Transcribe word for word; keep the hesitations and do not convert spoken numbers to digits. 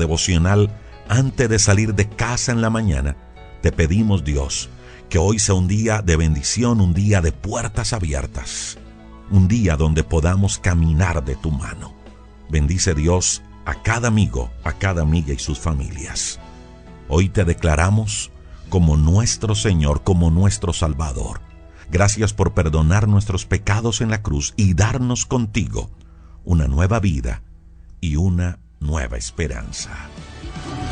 devocional antes de salir de casa en la mañana, te pedimos, Dios, que hoy sea un día de bendición, un día de puertas abiertas, un día donde podamos caminar de tu mano. Bendice, Dios, a cada amigo, a cada amiga y sus familias. Hoy te declaramos como nuestro Señor, como nuestro Salvador. Gracias por perdonar nuestros pecados en la cruz y darnos contigo una nueva vida y una nueva esperanza.